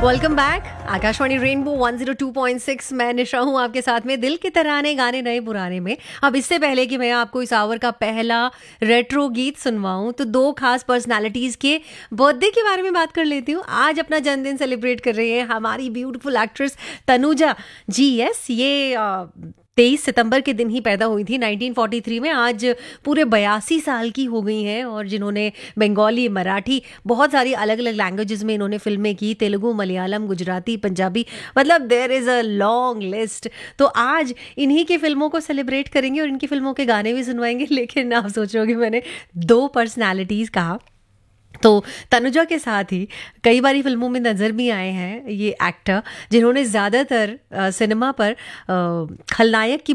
Welcome back. Akashvani rainbow 102.6 मैं निशा हूँ आपके साथ में दिल के तराने गाने नए पुराने में। अब इससे पहले कि मैं आपको इस आवर का पहला रेट्रो गीत सुनवाऊं तो दो खास पर्सनालिटीज के बर्थडे के बारे में बात कर लेती हूँ। आज अपना जन्मदिन सेलिब्रेट कर रही है हमारी ब्यूटीफुल एक्ट्रेस तनुजा जी। यस, ये 23 सितंबर के दिन ही पैदा हुई थी 1943 में। आज पूरे 82 साल की हो गई हैं और जिन्होंने बंगाली, मराठी, बहुत सारी अलग अलग लैंग्वेजेस में इन्होंने फिल्में की, तेलुगु, मलयालम, गुजराती, पंजाबी, मतलब there is a long list. तो आज इन्हीं की फिल्मों को सेलिब्रेट करेंगे और इनकी फिल्मों के गाने भी सुनवाएंगे। लेकिन आप सोच रहे हो कि मैंने दो पर्सनैलिटीज़ कहा, तो तनुजा के साथ ही कई बारी फिल्मों में नज़र भी आए हैं ये एक्टर, जिन्होंने ज़्यादातर सिनेमा पर खलनायक की